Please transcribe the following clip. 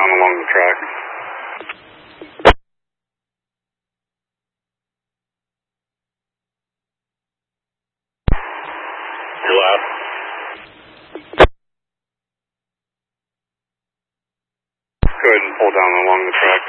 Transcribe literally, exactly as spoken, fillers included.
down along the track. You're loud. Go ahead and pull down along the track.